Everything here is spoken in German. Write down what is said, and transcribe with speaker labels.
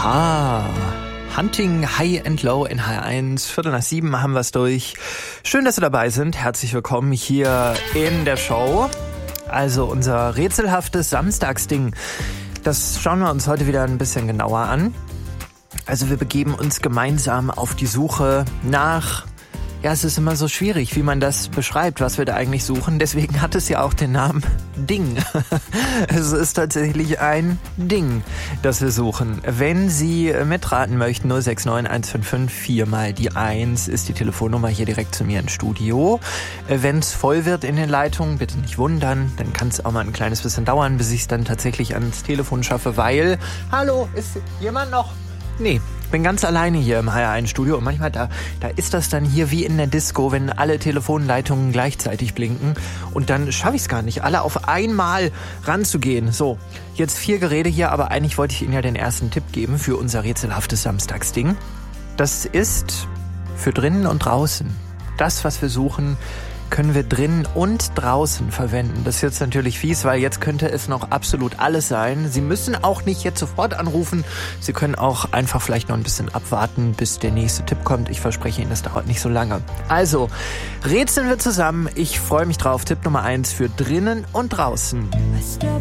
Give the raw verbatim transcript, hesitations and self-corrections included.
Speaker 1: a-ha. Hunting High and Low in H eins. Viertel nach sieben haben wir es durch. Schön, dass Sie dabei sind. Herzlich willkommen hier in der Show. Also unser rätselhaftes Samstagsding. Das schauen wir uns heute wieder ein bisschen genauer an. Also wir begeben uns gemeinsam auf die Suche nach... Ja, es ist immer so schwierig, wie man das beschreibt, was wir da eigentlich suchen. Deswegen hat es ja auch den Namen Ding. Es ist tatsächlich ein Ding, das wir suchen. Wenn Sie mitraten möchten, null sechs neun eins fünf fünf vier mal die eins ist die Telefonnummer hier direkt zu mir ins Studio. Wenn es voll wird in den Leitungen, bitte nicht wundern. Dann kann es auch mal ein kleines bisschen dauern, bis ich es dann tatsächlich ans Telefon schaffe, weil... Hallo, ist jemand noch? Nee. Ich bin ganz alleine hier im H eins Studio und manchmal da, da ist das dann hier wie in der Disco, wenn alle Telefonleitungen gleichzeitig blinken und dann schaffe ich es gar nicht, alle auf einmal ranzugehen. So, jetzt viel Gerede hier, aber eigentlich wollte ich Ihnen ja den ersten Tipp geben für unser rätselhaftes Samstagsding. Das ist für drinnen und draußen. Das, was wir suchen, können wir drinnen und draußen verwenden. Das ist jetzt natürlich fies, weil jetzt könnte es noch absolut alles sein. Sie müssen auch nicht jetzt sofort anrufen. Sie können auch einfach vielleicht noch ein bisschen abwarten, bis der nächste Tipp kommt. Ich verspreche Ihnen, das dauert nicht so lange. Also, rätseln wir zusammen. Ich freue mich drauf. Tipp Nummer eins für drinnen und draußen.